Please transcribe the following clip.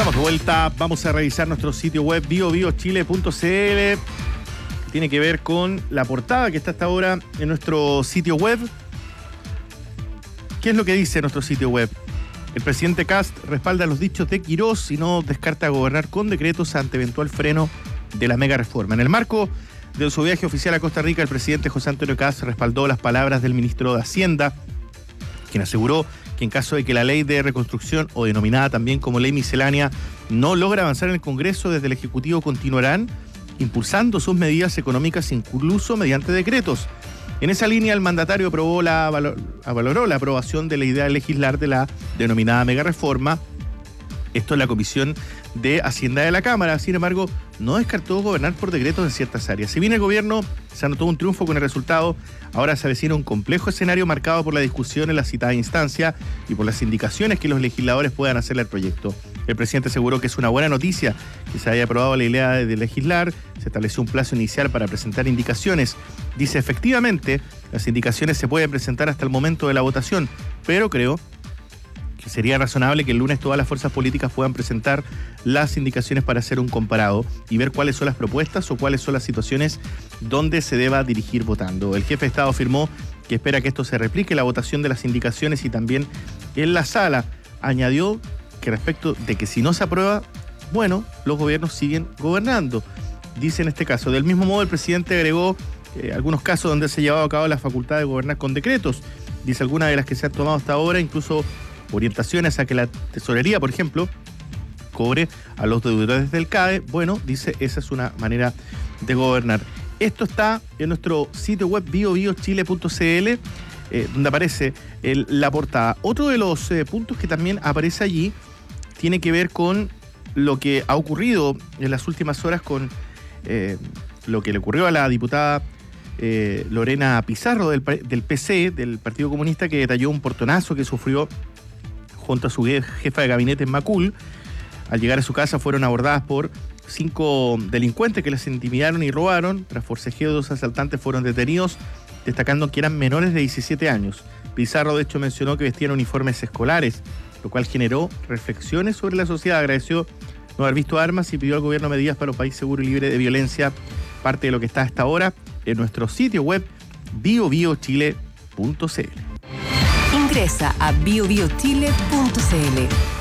Estamos de vuelta, vamos a revisar nuestro sitio web biobiochile.cl. Tiene que ver con la portada que está hasta ahora en nuestro sitio web. ¿Qué es lo que dice nuestro sitio web? El presidente Kast respalda los dichos de Quirós y no descarta gobernar con decretos ante eventual freno de la mega reforma. En el marco de su viaje oficial a Costa Rica, el presidente José Antonio Kast respaldó las palabras del ministro de Hacienda, quien aseguró que en caso de que la ley de reconstrucción, o denominada también como ley miscelánea, no logra avanzar en el Congreso, desde el Ejecutivo continuarán impulsando sus medidas económicas, incluso mediante decretos. En esa línea, el mandatario valoró la aprobación de la idea de legislar de la denominada mega reforma, esto en la Comisión de Hacienda de la Cámara. Sin embargo, no descartó gobernar por decretos en ciertas áreas. Si bien el gobierno se anotó un triunfo con el resultado, ahora se avecina un complejo escenario marcado por la discusión en la citada instancia y por las indicaciones que los legisladores puedan hacerle al proyecto. El presidente aseguró que es una buena noticia que se haya aprobado la idea de legislar. Se estableció un plazo inicial para presentar indicaciones. Dice, efectivamente, las indicaciones se pueden presentar hasta el momento de la votación, pero creo que sería razonable que el lunes todas las fuerzas políticas puedan presentar las indicaciones para hacer un comparado y ver cuáles son las propuestas o cuáles son las situaciones donde se deba dirigir votando. El jefe de Estado afirmó que espera que esto se replique en la votación de las indicaciones y también en la sala. Añadió que respecto de que si no se aprueba, bueno, los gobiernos siguen gobernando. Dice en este caso. Del mismo modo, el presidente agregó algunos casos donde se ha llevado a cabo la facultad de gobernar con decretos. Dice, algunas de las que se han tomado hasta ahora, incluso orientaciones a que la tesorería, por ejemplo, cobre a los deudores del CAE. Bueno, dice, esa es una manera de gobernar. Esto está en nuestro sitio web biobiochile.cl, donde aparece la portada. Otro de los puntos que también aparece allí tiene que ver con lo que ha ocurrido en las últimas horas con lo que le ocurrió a la diputada Lorena Pizarro del PC, del Partido Comunista, que detalló un portonazo que sufrió junto a su jefa de gabinete en Macul. Al llegar a su casa fueron abordadas por 5 delincuentes que las intimidaron y robaron. Tras forcejeo, 2 asaltantes fueron detenidos, destacando que eran menores de 17 años. Pizarro, de hecho, mencionó que vestían uniformes escolares, lo cual generó reflexiones sobre la sociedad. Agradeció no haber visto armas y pidió al gobierno medidas para un país seguro y libre de violencia. Parte de lo que está hasta ahora en nuestro sitio web biobiochile.cl. Ingresa a biobiochile.cl.